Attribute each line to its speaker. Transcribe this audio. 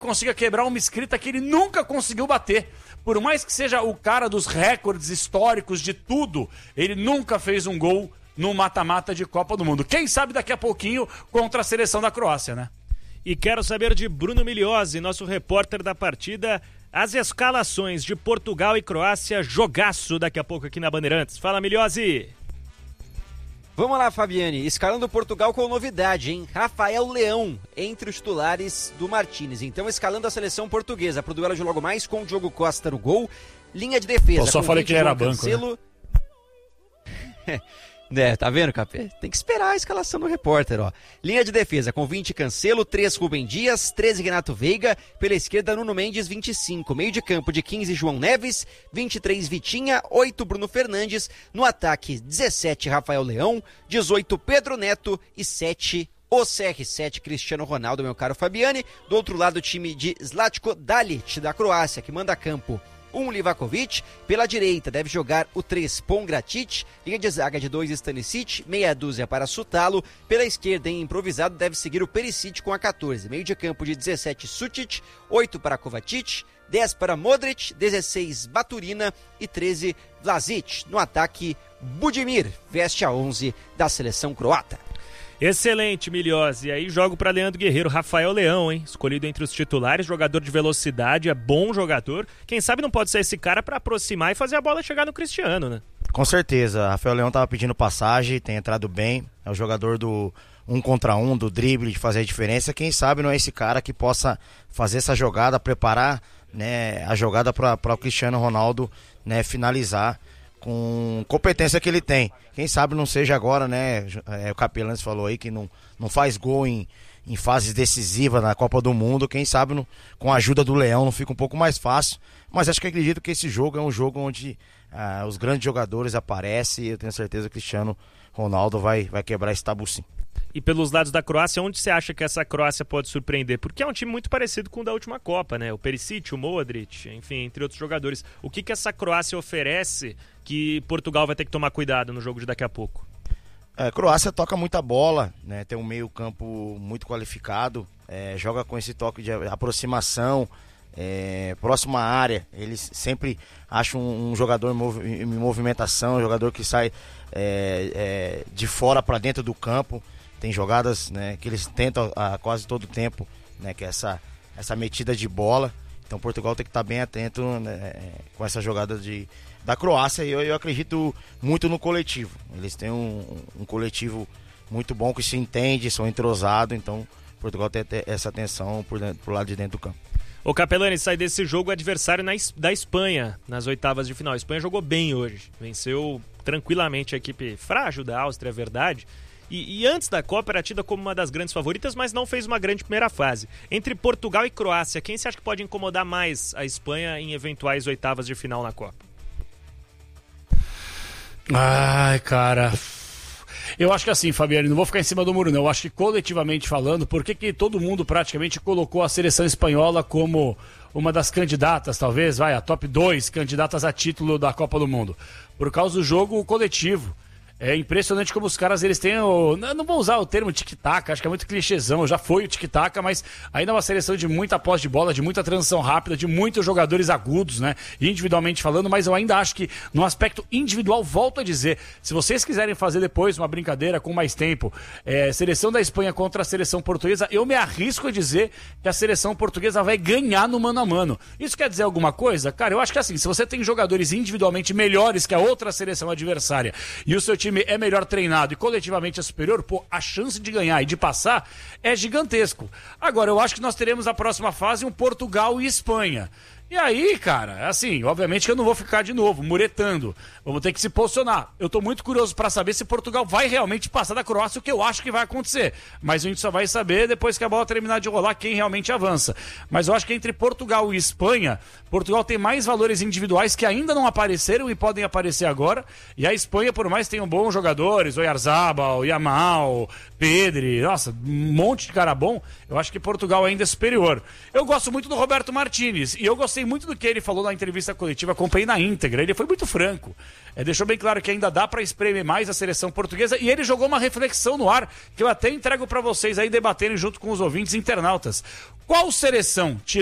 Speaker 1: consiga quebrar uma escrita que ele nunca conseguiu bater. Por mais que seja o cara dos recordes históricos de tudo, ele nunca fez um gol no mata-mata de Copa do Mundo. Quem sabe daqui a pouquinho contra a seleção da Croácia, né?
Speaker 2: E quero saber de Bruno Migliozzi, nosso repórter da partida, as escalações de Portugal e Croácia, jogaço daqui a pouco aqui na Bandeirantes. Fala, Migliozzi!
Speaker 3: Vamos lá, Fabiane, escalando Portugal com novidade, hein? Rafael Leão entre os titulares do Martínez. Então, escalando a seleção portuguesa pro duelo de logo mais com o Diogo Costa no gol. Linha de defesa.
Speaker 1: Eu só falei que ele era banco,
Speaker 3: Cancelo, né? Tá vendo, Capê? Tem que esperar a escalação do repórter, ó. Linha de defesa com 20 Cancelo, 3 Rubem Dias, 13 Renato Veiga, pela esquerda Nuno Mendes, 25. Meio de campo de 15 João Neves, 23 Vitinha, 8 Bruno Fernandes, no ataque 17 Rafael Leão, 18 Pedro Neto e 7 o CR7 Cristiano Ronaldo, meu caro Fabiane. Do outro lado o time de Zlatko Dalic da Croácia, que manda a campo Livakovic, pela direita deve jogar o 3 Pongratic, linha de zaga de 2 Stanisic, meia dúzia para Sutalo, pela esquerda em improvisado deve seguir o Perisic com a 14, meio de campo de 17 Sutic, 8 para Kovacic, 10 para Modric, 16 Baturina e 13 Vlasic. No ataque, Budimir veste a 11 da seleção croata.
Speaker 2: Excelente, Migliozzi. E aí jogo para Leandro Guerreiro, Rafael Leão, hein? Escolhido entre os titulares, jogador de velocidade, é bom jogador. Quem sabe não pode ser esse cara para aproximar e fazer a bola chegar no Cristiano, né?
Speaker 4: Com certeza. Rafael Leão tava pedindo passagem, tem entrado bem. É o jogador do 1 contra 1, do drible, de fazer a diferença. Quem sabe não é esse cara que possa fazer essa jogada, preparar, né, a jogada para o Cristiano Ronaldo, né, finalizar com competência que ele tem. Quem sabe não seja agora, né? O Capelães falou aí que não faz gol em fases decisivas na Copa do Mundo. Quem sabe com a ajuda do Leão não fica um pouco mais fácil. Mas acho que acredito que esse jogo é um jogo onde os grandes jogadores aparecem e eu tenho certeza que o Cristiano Ronaldo vai quebrar esse tabu sim.
Speaker 2: E pelos lados da Croácia, onde você acha que essa Croácia pode surpreender? Porque é um time muito parecido com o da última Copa, né? O Perisic, o Modric, enfim, entre outros jogadores. O que essa Croácia oferece que Portugal vai ter que tomar cuidado no jogo de daqui a pouco?
Speaker 4: A Croácia toca muita bola, né? Tem um meio campo muito qualificado, joga com esse toque de aproximação, próximo à área. Eles sempre acham um jogador em movimentação, um jogador que sai de fora para dentro do campo. Tem jogadas, né, que eles tentam a quase todo o tempo, né, que é essa metida de bola. Então Portugal tem que estar bem atento, né, com essa jogada da Croácia. E eu acredito muito no coletivo. Eles têm um coletivo muito bom, que se entende, são entrosados. Então Portugal tem essa atenção pro lado de dentro do campo.
Speaker 2: O Capelani, sai desse jogo adversário da Espanha, nas oitavas de final. A Espanha jogou bem hoje, venceu tranquilamente a equipe frágil da Áustria, é verdade. E antes da Copa era tida como uma das grandes favoritas, mas não fez uma grande primeira fase. Entre Portugal e Croácia, quem você acha que pode incomodar mais a Espanha em eventuais oitavas de final na Copa?
Speaker 1: Ai, cara... Eu acho que assim, Fabiano, não vou ficar em cima do muro não. Eu acho que coletivamente falando, por que todo mundo praticamente colocou a seleção espanhola como uma das candidatas, talvez, a top 2 candidatas a título da Copa do Mundo? Por causa do jogo coletivo. É impressionante como os caras, eles têm não vou usar o termo tic-tac, acho que é muito clichêzão, já foi o tic-tac, mas ainda é uma seleção de muita posse de bola, de muita transição rápida, de muitos jogadores agudos, né, individualmente falando, mas eu ainda acho que no aspecto individual, volto a dizer, se vocês quiserem fazer depois uma brincadeira com mais tempo, seleção da Espanha contra a seleção portuguesa, eu me arrisco a dizer que a seleção portuguesa vai ganhar no mano a mano. Isso quer dizer alguma coisa? Cara, eu acho que assim, se você tem jogadores individualmente melhores que a outra seleção adversária e o seu time é melhor treinado e coletivamente é superior, a chance de ganhar e de passar é gigantesco. Agora, eu acho que nós teremos a próxima fase um Portugal e Espanha. E aí, cara, assim, obviamente que eu não vou ficar de novo muretando. Vamos ter que se posicionar. Eu tô muito curioso para saber se Portugal vai realmente passar da Croácia, o que eu acho que vai acontecer. Mas a gente só vai saber depois que a bola terminar de rolar quem realmente avança. Mas eu acho que entre Portugal e Espanha, Portugal tem mais valores individuais que ainda não apareceram e podem aparecer agora. E a Espanha, por mais que tenham bons jogadores, Oyarzabal, Yamal, Pedri, nossa, um monte de cara bom, eu acho que Portugal ainda é superior. Eu gosto muito do Roberto Martínez e eu gostei gostei muito do que ele falou na entrevista coletiva, acompanhei na íntegra. Ele foi muito franco. Deixou bem claro que ainda dá para espremer mais a seleção portuguesa. E ele jogou uma reflexão no ar que eu até entrego para vocês aí debaterem junto com os ouvintes internautas. Qual seleção